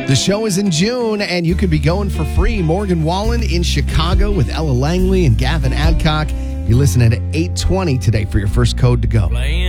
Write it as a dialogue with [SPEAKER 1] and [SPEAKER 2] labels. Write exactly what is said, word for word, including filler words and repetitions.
[SPEAKER 1] The show is in June, and you could be going for free. Morgan Wallen in Chicago with Ella Langley and Gavin Adcock. You listen at eight twenty today for your first code to go.